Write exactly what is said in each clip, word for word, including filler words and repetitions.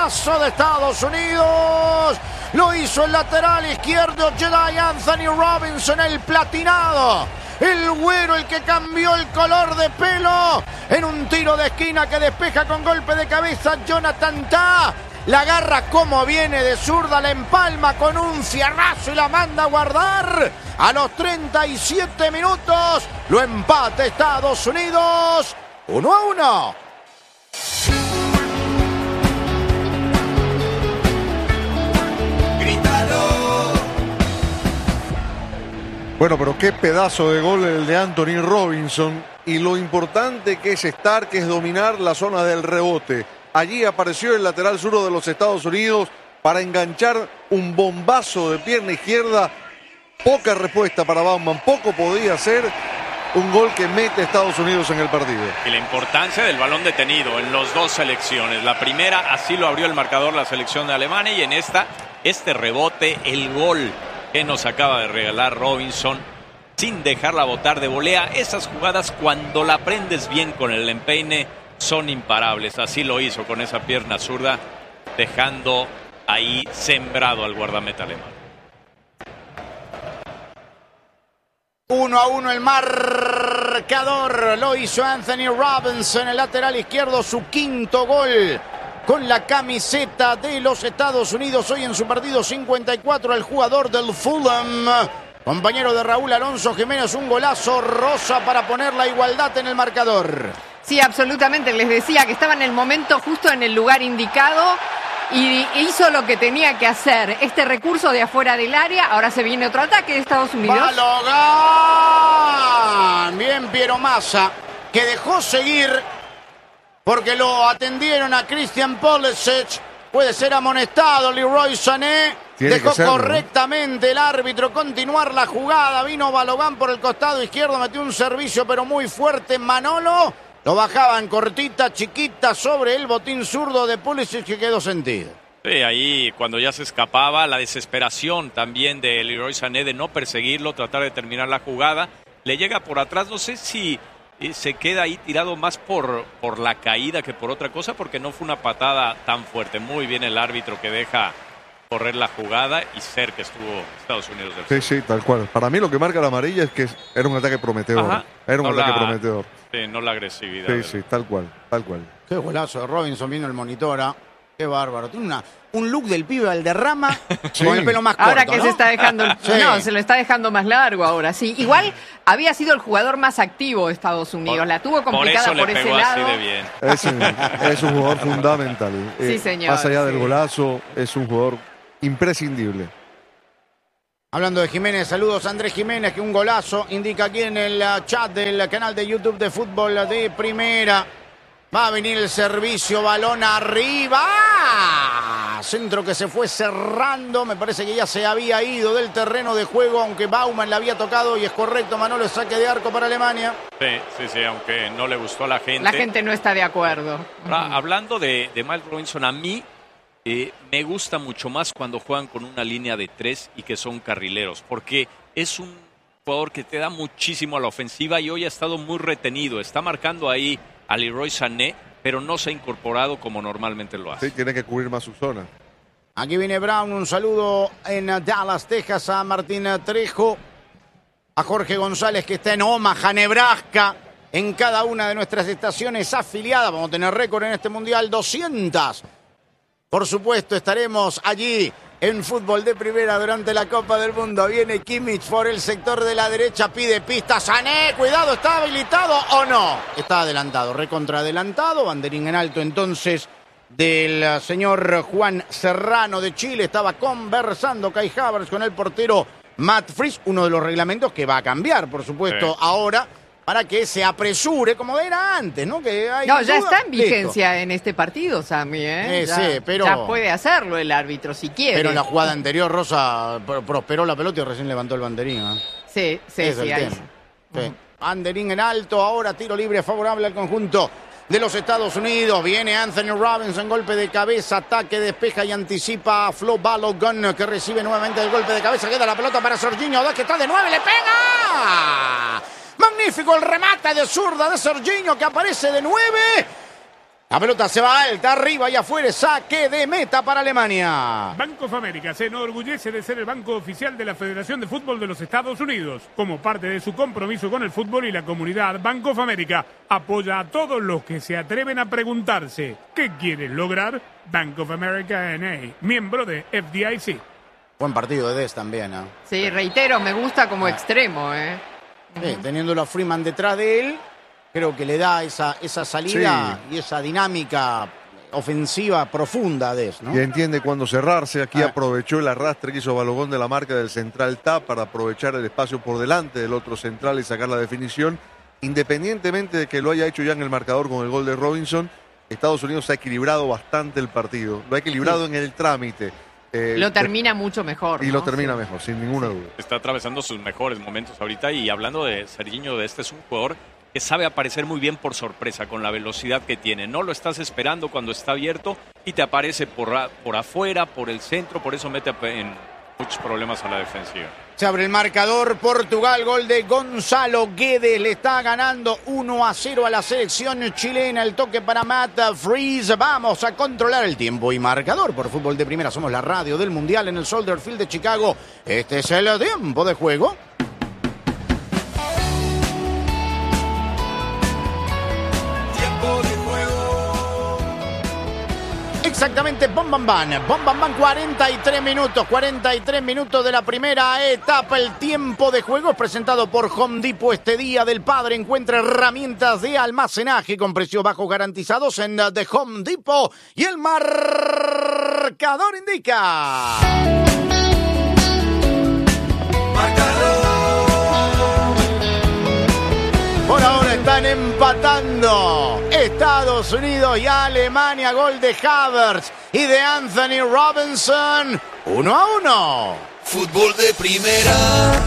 golazo de Estados Unidos. Lo hizo el lateral izquierdo Jedi Anthony Robinson, el platinado. El güero, el que cambió el color de pelo. En un tiro de esquina que despeja con golpe de cabeza Jonathan Tah. La agarra como viene de zurda, la empalma con un fierrazo y la manda a guardar. A los treinta y siete minutos lo empata Estados Unidos. uno a uno. Bueno, pero qué pedazo de gol el de Anthony Robinson. Y lo importante que es estar, que es dominar la zona del rebote. Allí apareció el lateral zurdo de los Estados Unidos para enganchar un bombazo de pierna izquierda. Poca respuesta para Baumann, poco podía hacer. Un gol que mete a Estados Unidos en el partido. Y la importancia del balón detenido en las dos selecciones. La primera, así lo abrió el marcador la selección de Alemania. Y en esta, este rebote, el gol que nos acaba de regalar Robinson, sin dejarla botar de volea. Esas jugadas, cuando la prendes bien con el empeine, son imparables. Así lo hizo con esa pierna zurda, dejando ahí sembrado al guardameta alemán. Uno a uno el marcador. Lo hizo Anthony Robinson, el lateral izquierdo, su quinto gol con la camiseta de los Estados Unidos. Hoy en su partido cincuenta y cuatro, el jugador del Fulham, compañero de Raúl Alonso Jiménez, un golazo rosa para poner la igualdad en el marcador. Sí, absolutamente. Les decía que estaba en el momento justo en el lugar indicado y hizo lo que tenía que hacer. Este recurso de afuera del área. Ahora se viene otro ataque de Estados Unidos. ¡Balogan! Bien Piero Massa, que dejó seguir porque lo atendieron a Christian Pulisic. Puede ser amonestado Leroy Sané. Tiene Dejó serlo, correctamente, ¿no?, el árbitro continuar la jugada. Vino Balogan por el costado izquierdo, metió un servicio pero muy fuerte Manolo. Lo bajaban cortita, chiquita sobre el botín zurdo de Pulisic, que quedó sentido. Sí, ahí cuando ya se escapaba, la desesperación también de Leroy Sané de no perseguirlo, tratar de terminar la jugada. Le llega por atrás, no sé si eh, se queda ahí tirado más por, por la caída que por otra cosa, porque no fue una patada tan fuerte. Muy bien el árbitro que deja correr la jugada y cerca estuvo Estados Unidos del Sí, sí, tal cual. Para mí lo que marca la amarilla es que era un ataque prometedor. Ajá. Era un No ataque la- prometedor. Sí, no la agresividad. Sí, del- sí, tal cual, tal cual. Qué golazo de Robinson viendo el monitor. ¿Ah? Qué bárbaro. Tiene una, un look del pibe Valderrama Sí. con el pelo más corto, Ahora que ¿no? se está dejando, el- Sí. no, se lo está dejando más largo ahora, sí. Igual había sido el jugador más activo de Estados Unidos. Por- La tuvo por complicada eso le por ese pegó lado. así de bien. Es un, es un jugador fundamental. Sí, señor, Más allá del sí. golazo, es un jugador imprescindible. Hablando de Jiménez, saludos a Andrés Jiménez, que un golazo indica aquí en el uh, chat del canal de YouTube de Fútbol de Primera. Va a venir el servicio, balón arriba. ¡Ah! Centro que se fue cerrando, me parece que ya se había ido del terreno de juego, aunque Baumann le había tocado y es correcto, Manolo, saque de arco para Alemania. Sí, sí, sí, aunque no le gustó a la gente. La gente no está de acuerdo. Ahora, hablando de, de Miles Robinson, a mí eh, me gusta mucho más cuando juegan con una línea de tres y que son carrileros, porque es un jugador que te da muchísimo a la ofensiva y hoy ha estado muy retenido. Está marcando ahí a Leroy Sané, pero no se ha incorporado como normalmente lo hace. Sí, tiene que cubrir más su zona. Aquí viene Brown, un saludo en Dallas, Texas, a Martín Trejo, a Jorge González, que está en Omaha, Nebraska, en cada una de nuestras estaciones afiliadas. Vamos a tener récord en este Mundial, doscientas. Por supuesto, estaremos allí en Fútbol de Primera durante la Copa del Mundo. Viene Kimmich por el sector de la derecha, pide pista. Sané, cuidado, ¿está habilitado o no? Está adelantado, recontra adelantado. Banderín en alto entonces del señor Juan Serrano de Chile. Estaba conversando Kai Havertz con el portero Matt Fries. Uno de los reglamentos que va a cambiar, por supuesto, Sí. ahora, para que se apresure, como era antes, ¿no? Que hay No, ya duda. está en Listo. vigencia en este partido, Sammy, ¿eh? Eh, ya, sí, pero- ya puede hacerlo el árbitro si quiere. Pero en la jugada anterior Rosa pro- prosperó la pelota y recién levantó el banderín. ¿eh? Sí, sí, Ese es sí. el ahí tema. sí. Sí. Banderín en alto, ahora tiro libre favorable al conjunto de los Estados Unidos. Viene Anthony Robinson, golpe de cabeza, ataque, despeja y anticipa a Flo Balogun, que recibe nuevamente el golpe de cabeza. Queda la pelota para Serginho, dos que está de nueve, le pega. Magnífico el remate de zurda de Serginho, que aparece de nueve. La pelota se va alta, arriba y afuera, saque de meta para Alemania. Bank of America se enorgullece de ser el banco oficial de la Federación de Fútbol de los Estados Unidos. Como parte de su compromiso con el fútbol y la comunidad, Bank of America apoya a todos los que se atreven a preguntarse ¿qué quieren lograr? Bank of America N A, miembro de F D I C. Buen partido de Dest también, ¿eh? Sí, reitero, me gusta como ah. extremo, ¿eh? Sí, teniéndolo a Freeman detrás de él, creo que le da esa, esa salida sí. y esa dinámica ofensiva profunda a Dest, ¿no? Y entiende cuándo cerrarse. Aquí ah. aprovechó el arrastre que hizo Balogón de la marca del central T A para aprovechar el espacio por delante del otro central y sacar la definición. Independientemente de que lo haya hecho ya en el marcador con el gol de Robinson, Estados Unidos ha equilibrado bastante el partido. Lo ha equilibrado sí. en el trámite. Eh, lo termina mucho mejor. Y ¿no? lo termina sí. mejor, sin ninguna sí. duda. Está atravesando sus mejores momentos ahorita y hablando de Sergiño Dest, es un jugador que sabe aparecer muy bien por sorpresa con la velocidad que tiene. No lo estás esperando cuando está abierto y te aparece por, por afuera, por el centro, por eso mete en muchos problemas a la defensiva. Se abre el marcador, Portugal, gol de Gonzalo Guedes, le está ganando uno a cero a la selección chilena, el toque para Matt Freeze, vamos a controlar el tiempo y marcador por Fútbol de Primera, somos la radio del Mundial en el Soldier Field de Chicago, este es el tiempo de juego. Exactamente, Bom Bam Bam, Bom Bam Bam, cuarenta y tres minutos, cuarenta y tres minutos de la primera etapa. El tiempo de juego es presentado por Home Depot. Este Día del Padre encuentra herramientas de almacenaje con precios bajos garantizados en The Home Depot. Y el marcador indica... Por ahora están empatando Estados Unidos y Alemania. Gol de Havertz y de Anthony Robinson. Uno a uno. Fútbol de Primera.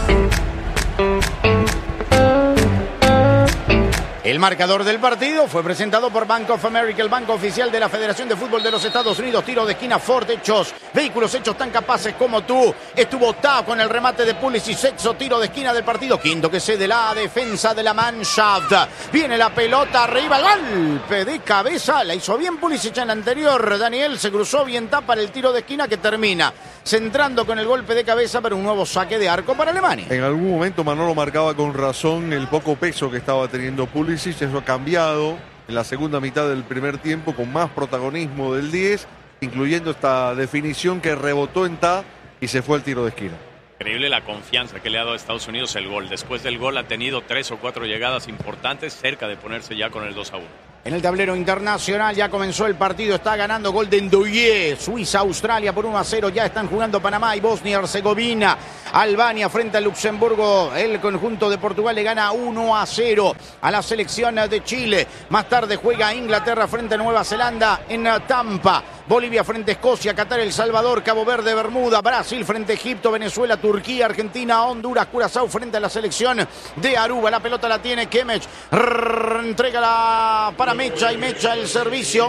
El marcador del partido fue presentado por Bank of America, el banco oficial de la Federación de Fútbol de los Estados Unidos. Tiro de esquina, Ford hechos, vehículos hechos tan capaces como tú. Estuvo Tao con el remate de Pulisic, sexto tiro de esquina del partido. Quinto que cede la defensa de la Mannschaft. Viene la pelota arriba, golpe de cabeza. La hizo bien Pulisic en la anterior. Daniel se cruzó bien Tao para el tiro de esquina que termina centrando con el golpe de cabeza para un nuevo saque de arco para Alemania. En algún momento Manolo marcaba con razón el poco peso que estaba teniendo Pulisic. Eso ha cambiado en la segunda mitad del primer tiempo con más protagonismo del diez, incluyendo esta definición que rebotó en Ta y se fue al tiro de esquina. Increíble la confianza que le ha dado a Estados Unidos el gol. Después del gol ha tenido tres o cuatro llegadas importantes, cerca de ponerse ya con el dos a uno. En el tablero internacional ya comenzó el partido, está ganando Golden Doye, Suiza, Australia por uno a cero, ya están jugando Panamá y Bosnia y Herzegovina, Albania frente a Luxemburgo, el conjunto de Portugal le gana uno a cero a la selección de Chile, más tarde juega Inglaterra frente a Nueva Zelanda en Tampa, Bolivia frente a Escocia, Qatar, El Salvador, Cabo Verde, Bermuda, Brasil frente a Egipto, Venezuela, Turquía, Argentina, Honduras, Curazao frente a la selección de Aruba, la pelota la tiene Kimmich, entrega la para Mecha y Mecha el servicio.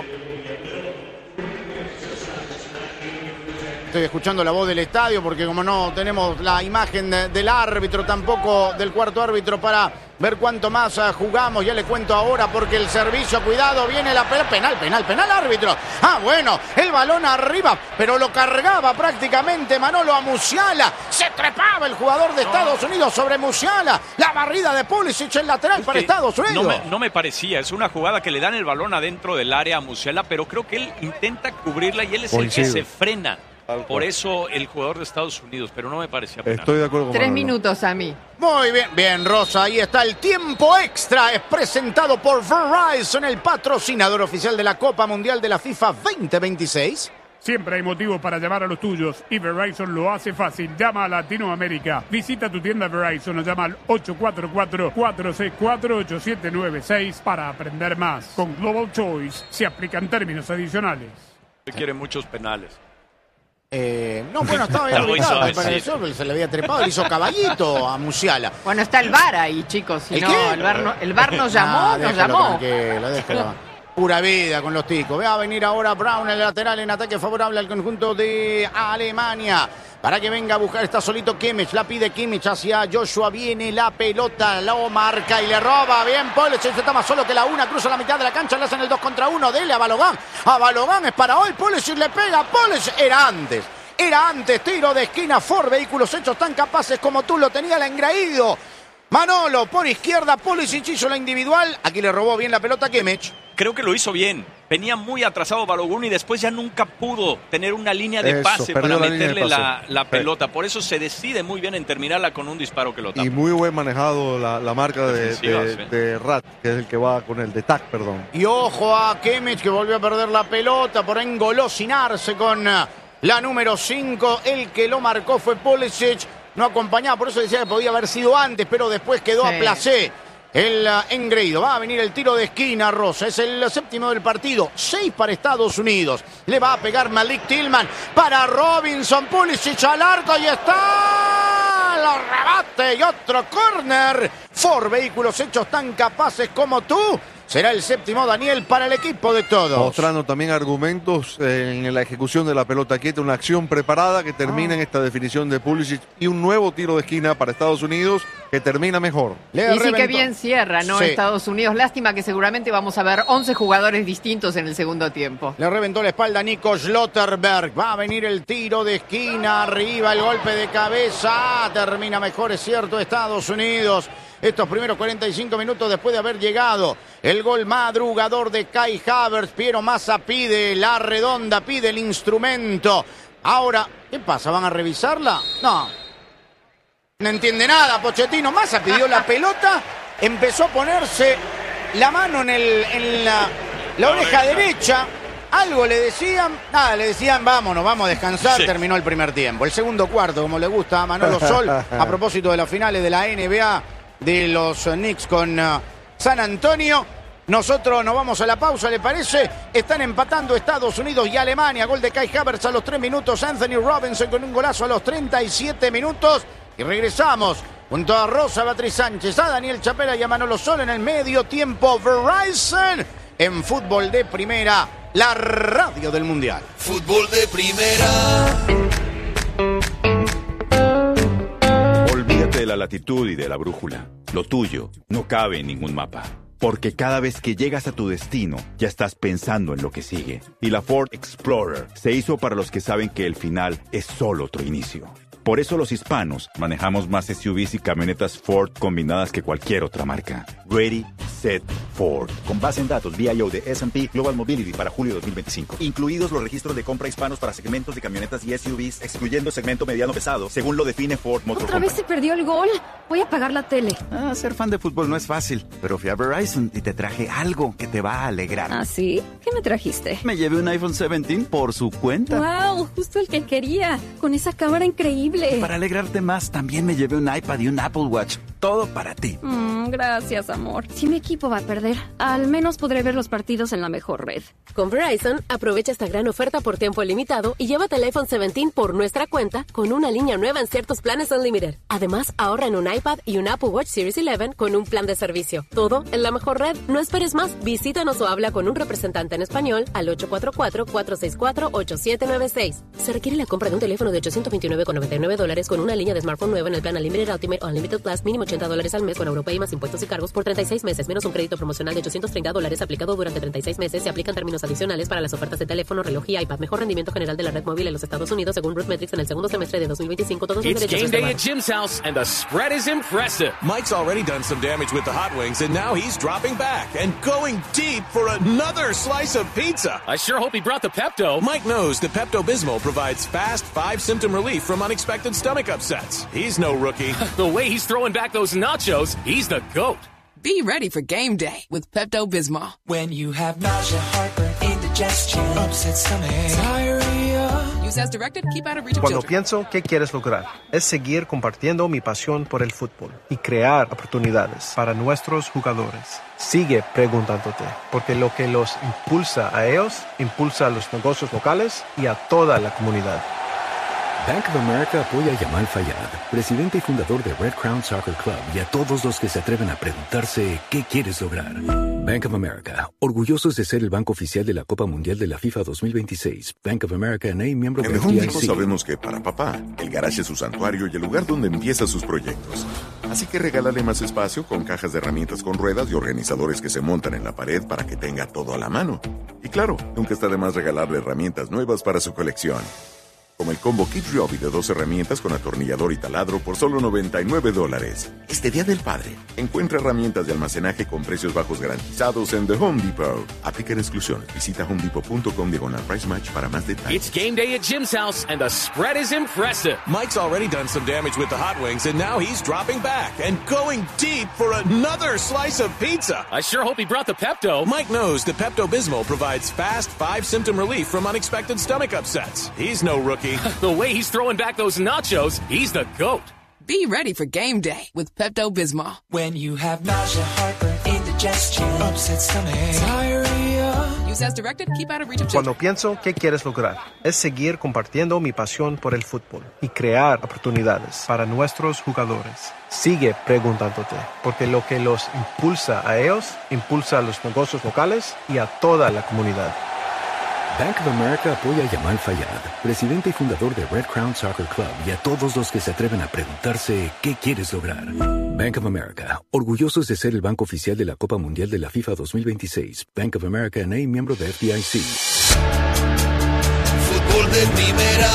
Estoy escuchando la voz del estadio porque como no tenemos la imagen del árbitro, tampoco del cuarto árbitro para ver cuánto más jugamos, ya le cuento ahora porque el servicio, cuidado, viene la pelota, penal, penal, penal, árbitro. Ah, bueno, el balón arriba, pero lo cargaba prácticamente Manolo a Musiala. Se trepaba el jugador de Estados Unidos sobre Musiala. La barrida de Pulisic, el lateral es para Estados Unidos. No me, no me parecía, es una jugada que le dan el balón adentro del área a Musiala, pero creo que él intenta cubrirla y él es Coincido. el que se frena. Por eso el jugador de Estados Unidos, pero no me parecía penal. Estoy de acuerdo con Tres Manolo. minutos a mí. Muy bien, bien, Rosa, ahí está el tiempo extra. Es presentado por Verizon, el patrocinador oficial de la Copa Mundial de la FIFA veinte veintiséis. Siempre hay motivos para llamar a los tuyos y Verizon lo hace fácil. Llama a Latinoamérica. Visita tu tienda Verizon o llama al ocho cuatro cuatro, cuatro seis cuatro, ocho siete nueve seis para aprender más. Con Global Choice se aplican términos adicionales. Se quieren muchos penales. Eh, no, bueno, estaba bien ubicado, me pareció, pero se le había trepado, le hizo caballito a Musiala. Bueno, está el V A R ahí, chicos. Si ¿El no, qué? el V A R, no, el V A R nos llamó, Ah, nos déjalo llamó. tranquilo, déjalo. Pura vida con los ticos. Va a venir ahora Brown, el lateral en ataque favorable al conjunto de Alemania. para que venga a buscar, está solito Kimmich, la pide Kimmich hacia Joshua, viene la pelota, lo marca y le roba, bien Pulisic, está más solo que la una, cruza la mitad de la cancha, le hacen el dos contra uno, dele a Balogun, a Balogun es para hoy, Pulisic le pega, Pulisic, era antes, era antes, tiro de esquina, Ford, vehículos hechos tan capaces como tú, lo tenía el engreído, Manolo por izquierda, Pulisic hizo la individual, aquí le robó bien la pelota a Kimmich. Creo que lo hizo bien. Venía muy atrasado Balogun y después ya nunca pudo tener una línea de Eso, pase para la meterle de pase. la, la pelota. Por eso se decide muy bien en terminarla con un disparo que lo tapa. Y muy buen manejado la, la marca de, Defensiva, de, sí. de Rat, que es el que va con el de Tac, perdón. Y ojo a Kimmich que volvió a perder la pelota por engolosinarse con la número cinco. El que lo marcó fue Pulisic. No acompañaba, por eso decía que podía haber sido antes, pero después quedó Sí. a placé. El uh, engreído. Va a venir el tiro de esquina, Rosa. Es el séptimo del partido. Seis para Estados Unidos. Le va a pegar Malik Tillman para Robinson. Pulisic al arco y está. Lo rebate y otro córner. Ford, vehículos hechos tan capaces como tú. Será el séptimo, Daniel, para el equipo de todos. Mostrando también argumentos eh, en la ejecución de la pelota quieta, una acción preparada que termina Ah. en esta definición de Pulisic y un nuevo tiro de esquina para Estados Unidos que termina mejor. Le Y sí que reventó. bien cierra, ¿no? Sí. Estados Unidos. Lástima que seguramente vamos a ver once jugadores distintos en el segundo tiempo. Le reventó la espalda a Nico Schlotterberg. Va a venir el tiro de esquina. Arriba el golpe de cabeza. Termina mejor, es cierto, Estados Unidos. Estos primeros cuarenta y cinco minutos después de haber llegado el gol madrugador de Kai Havertz. Piero Massa pide la redonda, pide el instrumento. Ahora, ¿qué pasa? ¿Van a revisarla? No. No entiende nada, Pochettino. Massa pidió la pelota, empezó a ponerse la mano en, el, en la, la oreja derecha. Algo le decían, nada, le decían vámonos, vamos a descansar, Sí. Terminó el primer tiempo. El segundo cuarto, como le gusta a Manolo Sol, a propósito de las finales de la N B A, de los Knicks con uh, San Antonio. Nosotros nos vamos a la pausa, ¿le parece? Están empatando Estados Unidos y Alemania. Gol de Kai Havertz a los tres minutos. Anthony Robinson con un golazo a los treinta y siete minutos. Y regresamos junto a Rosa Beatriz Sánchez, a Daniel Chapela y a Manolo Sol en el medio tiempo. Verizon en Fútbol de Primera, la radio del Mundial. Fútbol de Primera. Olvídate de la latitud y de la brújula. Lo tuyo no cabe en ningún mapa. Porque cada vez que llegas a tu destino, ya estás pensando en lo que sigue. Y la Ford Explorer se hizo para los que saben que el final es solo otro inicio. Por eso los hispanos manejamos más S U Vs y camionetas Ford combinadas que cualquier otra marca. Ready, Set, Ford. Con base en datos V I O de S and P Global Mobility para julio dos mil veinticinco. Incluidos los registros de compra hispanos para segmentos de camionetas y S U Vs, excluyendo segmento mediano pesado, según lo define Ford Motor ¿Otra vez Company. se perdió el gol? Voy a apagar la tele. Ah, ser fan de fútbol no es fácil, pero fui a Verizon y te traje algo que te va a alegrar. ¿Ah, sí? ¿Qué me trajiste? Me llevé un iPhone diecisiete por su cuenta. ¡Wow! Justo el que quería. Con esa cámara increíble. Para alegrarte más, también me llevé un iPad y un Apple Watch. Todo para ti. Mm, gracias, amor. Si mi equipo va a perder, al menos podré ver los partidos en la mejor red. Con Verizon, aprovecha esta gran oferta por tiempo limitado y llévate el iPhone diecisiete por nuestra cuenta con una línea nueva en ciertos planes Unlimited. Además, ahorra en un iPad y un Apple Watch Series once con un plan de servicio. Todo en la mejor red. No esperes más. Visítanos o habla con un representante en español al ocho cuatro cuatro, cuatro seis cuatro, ocho siete nueve seis. Se requiere la compra de un teléfono de ochocientos veintinueve con noventa y nueve dólares con una línea de smartphone nueva en el plan Unlimited Ultimate o Unlimited Plus, mínimo ochenta dólares al mes con Europay más impuestos y cargos por treinta y seis meses, menos un crédito promocional de ochocientos treinta dólares aplicado durante treinta y seis meses. Se aplican términos adicionales para las ofertas de teléfono, reloj y iPad. Mejor rendimiento general de la red móvil en los Estados Unidos según RootMetrics en el segundo semestre de dos mil veinticinco. Todos los It's derechos game day at reservados. Jim's house, and the spread is impressive. Mike's already done some damage with the hot wings, and now he's dropping back and going deep for another slice of pizza. I sure hope he brought the Pepto. Mike knows that Pepto-Bismol provides fast, five-symptom relief from unexpected stomach upsets. He's no rookie. The way he's throwing back those nachos, he's the GOAT. Be ready for game day with Pepto-Bismol. When you have nausea, heartburn, indigestion, upset stomach, diarrhea. Use as directed, keep out of reach of Cuando children. pienso qué quieres lograr, es seguir compartiendo mi pasión por el fútbol y crear oportunidades para nuestros jugadores. Sigue preguntándote, porque lo que los impulsa a ellos, impulsa a los negocios locales y a toda la comunidad. Bank of America apoya a Yamal Fayad, presidente y fundador de Red Crown Soccer Club, y a todos los que se atreven a preguntarse ¿qué quieres lograr? Bank of America, orgullosos de ser el banco oficial de la Copa Mundial de la FIFA dos mil veintiséis. Bank of America N A, miembro en de The Home F D I C. Depot sabemos que para papá, el garage es su santuario y el lugar donde empieza sus proyectos. Así que regálale más espacio con cajas de herramientas con ruedas y organizadores que se montan en la pared para que tenga todo a la mano. Y claro, nunca está de más regalarle herramientas nuevas para su colección. Como el combo Kid Ryobi de dos herramientas con atornillador y taladro por solo noventa y nueve dólares. Este Día del Padre, encuentra herramientas de almacenaje con precios bajos garantizados en The Home Depot. Aplican exclusiones. Visita homedepot.com diagonal price match para más detalles. It's game day at Jim's house, and the spread is impressive. Mike's already done some damage with the hot wings, and now he's dropping back and going deep for another slice of pizza. I sure hope he brought the Pepto. Mike knows that Pepto-Bismol provides fast, five-symptom relief from unexpected stomach upsets. He's no rookie. The way he's throwing back those nachos, he's the GOAT. Be ready for game day with Pepto-Bismol. When you have nausea, heartburn, indigestion, upset stomach, diarrhea. Use as directed. Keep out of reach of Cuando children. pienso qué quieres lograr, es seguir compartiendo mi pasión por el fútbol y crear oportunidades para nuestros jugadores. Sigue preguntándote, porque lo que los impulsa a ellos, impulsa a los negocios locales y a toda la comunidad. Bank of America apoya a Yamal Fayad, presidente y fundador de Red Crown Soccer Club, y a todos los que se atreven a preguntarse ¿qué quieres lograr? Bank of America, orgullosos de ser el banco oficial de la Copa Mundial de la FIFA dos mil veintiséis. Bank of America N A, miembro de F D I C. Fútbol de primera.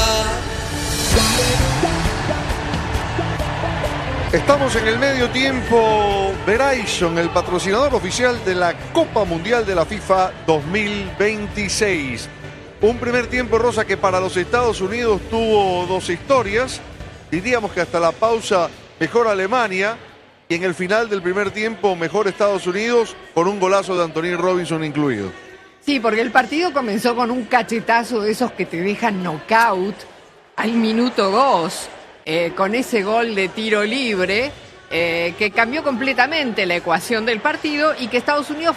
Estamos en el medio tiempo. Verizon, el patrocinador oficial de la Copa Mundial de la FIFA dos mil veintiséis. Un primer tiempo, Rosa, que para los Estados Unidos tuvo dos historias. Diríamos que hasta la pausa mejor Alemania, y en el final del primer tiempo mejor Estados Unidos, con un golazo de Anthony Robinson incluido. Sí, porque el partido comenzó con un cachetazo de esos que te dejan knockout al minuto dos. Eh, con ese gol de tiro libre eh, que cambió completamente la ecuación del partido y que Estados Unidos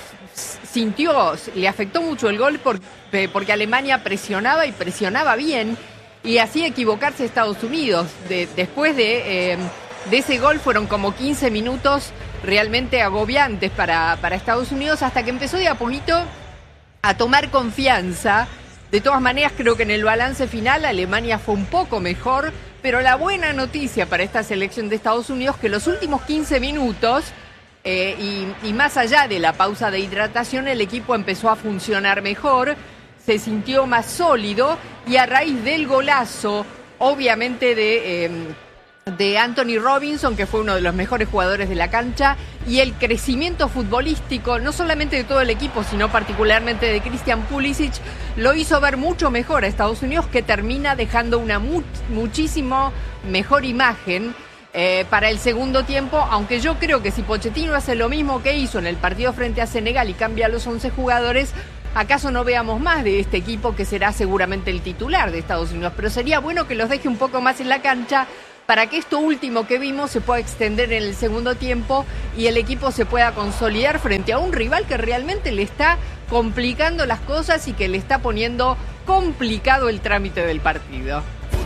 sintió, le afectó mucho el gol por, eh, porque Alemania presionaba y presionaba bien y hacía equivocarse a Estados Unidos. De, después de, eh, de ese gol fueron como quince minutos realmente agobiantes para, para Estados Unidos hasta que empezó de a poquito a tomar confianza. De todas maneras, creo que en el balance final Alemania fue un poco mejor, pero la buena noticia para esta selección de Estados Unidos es que los últimos quince minutos, eh, y, y más allá de la pausa de hidratación, el equipo empezó a funcionar mejor, se sintió más sólido y a raíz del golazo, obviamente de... Eh, de Anthony Robinson, que fue uno de los mejores jugadores de la cancha, y el crecimiento futbolístico, no solamente de todo el equipo, sino particularmente de Christian Pulisic, lo hizo ver mucho mejor a Estados Unidos, que termina dejando una mu- muchísimo mejor imagen eh, para el segundo tiempo, aunque yo creo que si Pochettino hace lo mismo que hizo en el partido frente a Senegal y cambia a los once jugadores, acaso no veamos más de este equipo que será seguramente el titular de Estados Unidos, pero sería bueno que los deje un poco más en la cancha para que esto último que vimos se pueda extender en el segundo tiempo y el equipo se pueda consolidar frente a un rival que realmente le está complicando las cosas y que le está poniendo complicado el trámite del partido.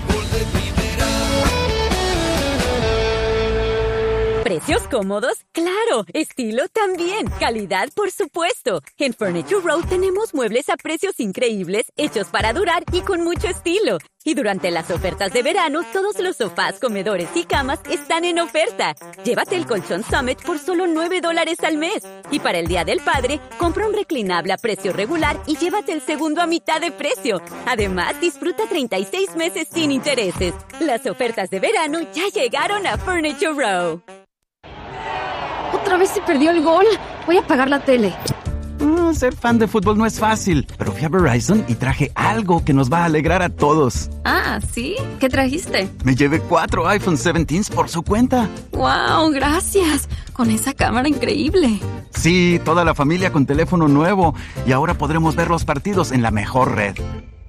¿Precios cómodos? ¡Claro! ¿Estilo? También. ¿Calidad? Por supuesto. En Furniture Row tenemos muebles a precios increíbles, hechos para durar y con mucho estilo. Y durante las ofertas de verano, todos los sofás, comedores y camas están en oferta. Llévate el colchón Summit por solo nueve dólares al mes. Y para el Día del Padre, compra un reclinable a precio regular y llévate el segundo a mitad de precio. Además, disfruta treinta y seis meses sin intereses. Las ofertas de verano ya llegaron a Furniture Row. Otra vez se perdió el gol. Voy a apagar la tele. Mm, ser fan de fútbol no es fácil, pero fui a Verizon y traje algo que nos va a alegrar a todos. Ah, ¿sí? ¿Qué trajiste? Me llevé cuatro iPhone diecisiete por su cuenta. ¡Wow! Gracias. Con esa cámara increíble. Sí, toda la familia con teléfono nuevo. Y ahora podremos ver los partidos en la mejor red.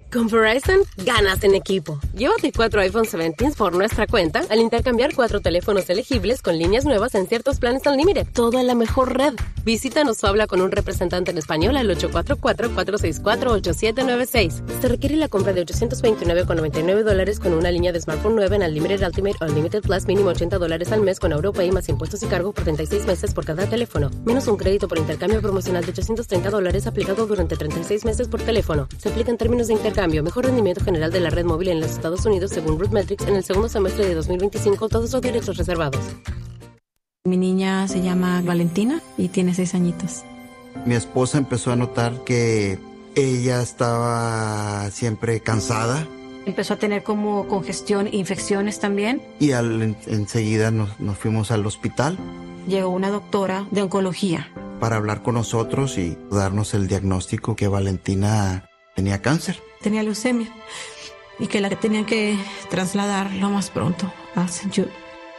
Con Verizon, ganas en equipo. Llévate cuatro iPhone diecisiete por nuestra cuenta al intercambiar cuatro teléfonos elegibles con líneas nuevas en ciertos planes Unlimited. Todo en la mejor red. Visítanos o habla con un representante en español al ocho cuatro cuatro, cuatro seis cuatro, ocho siete nueve seis. Se requiere la compra de ochocientos veintinueve con noventa y nueve dólares con una línea de smartphone nueva en Unlimited Ultimate o Unlimited Plus mínimo ochenta dólares al mes con AuroPay más impuestos y cargo por treinta y seis meses por cada teléfono. Menos un crédito por intercambio promocional de ochocientos treinta dólares aplicado durante treinta y seis meses por teléfono. Se aplica en términos de intercambio. Mejor rendimiento general de la red móvil en los Estados Unidos según RootMetrics en el segundo semestre de dos mil veinticinco. Todos los derechos reservados. Mi niña se llama Valentina y tiene seis añitos. Mi esposa empezó a notar que ella estaba siempre cansada. Empezó a tener como congestión e infecciones también. Y al, en, enseguida nos, nos fuimos al hospital. Llegó una doctora de oncología para hablar con nosotros y darnos el diagnóstico que Valentina tenía cáncer. Tenía leucemia y que la tenían que trasladar lo más pronto a Saint Jude.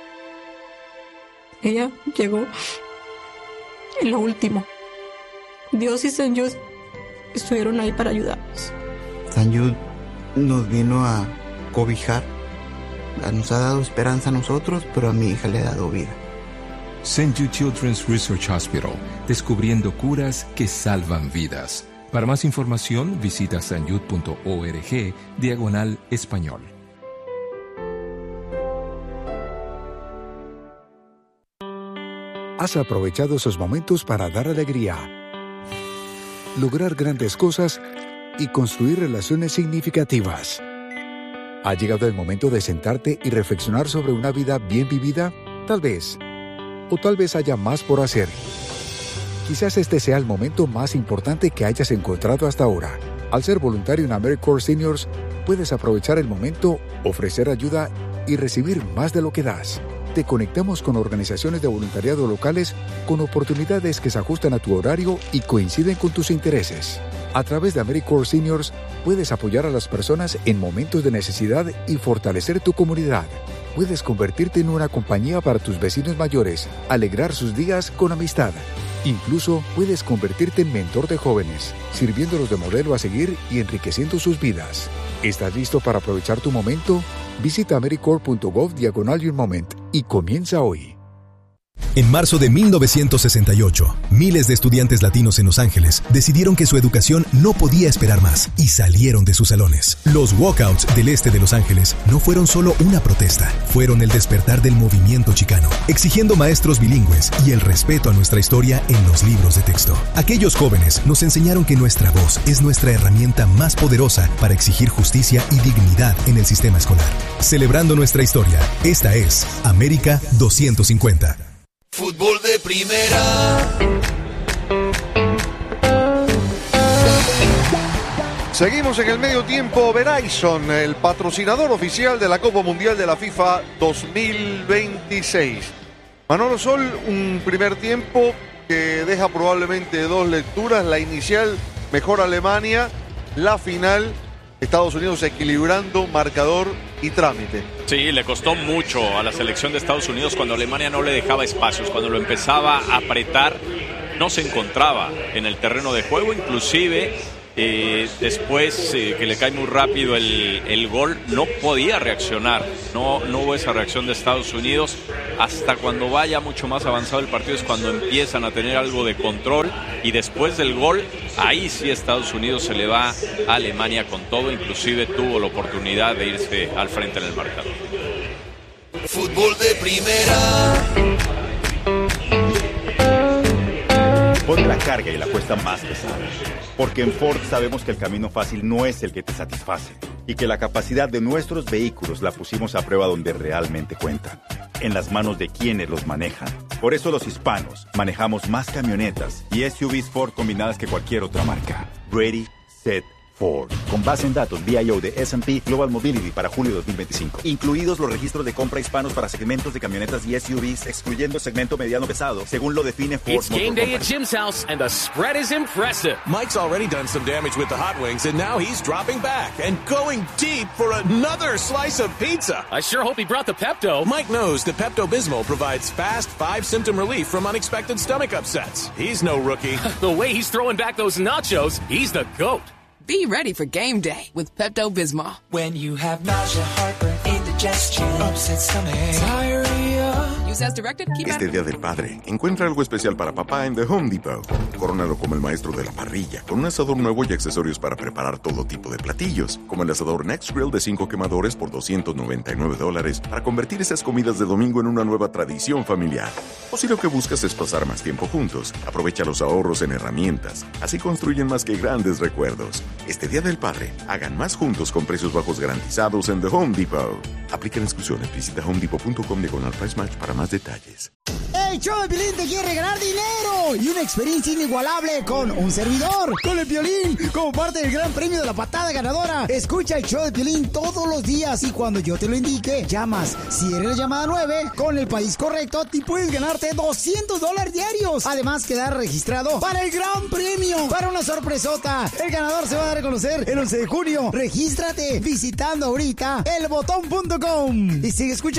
Ella llegó en lo último. Dios y Saint Jude estuvieron ahí para ayudarnos. Saint Jude nos vino a cobijar. Nos ha dado esperanza a nosotros, pero a mi hija le ha dado vida. Saint Jude Children's Research Hospital, descubriendo curas que salvan vidas. Para más información, visita sanjud punto org, diagonal español. Has aprovechado esos momentos para dar alegría, lograr grandes cosas y construir relaciones significativas. ¿Ha llegado el momento de sentarte y reflexionar sobre una vida bien vivida? Tal vez. O tal vez haya más por hacer. Quizás este sea el momento más importante que hayas encontrado hasta ahora. Al ser voluntario en AmeriCorps Seniors, puedes aprovechar el momento, ofrecer ayuda y recibir más de lo que das. Te conectamos con organizaciones de voluntariado locales con oportunidades que se ajustan a tu horario y coinciden con tus intereses. A través de AmeriCorps Seniors, puedes apoyar a las personas en momentos de necesidad y fortalecer tu comunidad. Puedes convertirte en una compañía para tus vecinos mayores, alegrar sus días con amistad. Incluso puedes convertirte en mentor de jóvenes, sirviéndolos de modelo a seguir y enriqueciendo sus vidas. ¿Estás listo para aprovechar tu momento? Visita americorps punto gov diagonal your moment y comienza hoy. En marzo de mil novecientos sesenta y ocho, miles de estudiantes latinos en Los Ángeles decidieron que su educación no podía esperar más y salieron de sus salones. Los walkouts del este de Los Ángeles no fueron solo una protesta, fueron el despertar del movimiento chicano, exigiendo maestros bilingües y el respeto a nuestra historia en los libros de texto. Aquellos jóvenes nos enseñaron que nuestra voz es nuestra herramienta más poderosa para exigir justicia y dignidad en el sistema escolar. Celebrando nuestra historia, esta es América doscientos cincuenta. Fútbol de primera. Seguimos en el medio tiempo. Verizon, el patrocinador oficial de la Copa Mundial de la FIFA dos mil veintiséis. Manolo Sol, un primer tiempo que deja probablemente dos lecturas. La inicial, mejor Alemania. La final, Estados Unidos equilibrando marcador y trámite. Sí, le costó mucho a la selección de Estados Unidos cuando Alemania no le dejaba espacios, cuando lo empezaba a apretar, no se encontraba en el terreno de juego, inclusive eh, después eh, que le cae muy rápido el, el gol, no podía reaccionar, no, no hubo esa reacción de Estados Unidos. Hasta cuando vaya mucho más avanzado el partido es cuando empiezan a tener algo de control, y después del gol, ahí sí Estados Unidos se le va a Alemania con todo, inclusive tuvo la oportunidad de irse al frente en el marcador. Fútbol de primera. Pon la carga y la apuesta más pesada. Porque en Ford sabemos que el camino fácil no es el que te satisface y que la capacidad de nuestros vehículos la pusimos a prueba donde realmente cuenta, en las manos de quienes los manejan. Por eso los hispanos manejamos más camionetas y S U Vs Ford combinadas que cualquier otra marca. Ready, set, Ford. Con base en datos V I O de S and P Global Mobility para julio de dos mil veinticinco. Incluidos los registros de compra hispanos para segmentos de camionetas y S U Vs, excluyendo segmento mediano pesado, según lo define Ford. It's game day at Jim's house, and the spread is impressive. Mike's already done some damage with the hot wings, and now he's dropping back and going deep for another slice of pizza. I sure hope he brought the Pepto. Mike knows that Pepto-Bismol provides fast, five-symptom relief from unexpected stomach upsets. He's no rookie. The way he's throwing back those nachos, he's the GOAT. Be ready for game day with Pepto-Bismol. When you have nausea, heartburn, indigestion, upset stomach, diarrhea. Use as directed. Keep Este Día del Padre, encuentra algo especial para papá en The Home Depot. Corónalo como el maestro de la parrilla, con un asador nuevo y accesorios para preparar todo tipo de platillos, como el asador Next Grill de cinco quemadores por doscientos noventa y nueve dólares, para convertir esas comidas de domingo en una nueva tradición familiar. O si lo que buscas es pasar más tiempo juntos, aprovecha los ahorros en herramientas. Así construyen más que grandes recuerdos. Este Día del Padre, hagan más juntos con precios bajos garantizados en The Home Depot. Aplican exclusiones. Visita homedepot punto com diagonal price match para más detalles. El show de Piolín te quiere regalar dinero y una experiencia inigualable con un servidor, con el Piolín, como parte del gran premio de la patada ganadora. Escucha el show de Piolín todos los días y cuando yo te lo indique, llamas. Si eres la llamada nueve, con el país correcto, te puedes ganarte doscientos dólares diarios. Además, quedar registrado para el gran premio, para una sorpresota. El ganador se va a dar a conocer el once de junio. Regístrate visitando ahorita el botón punto com y sigue escuchando.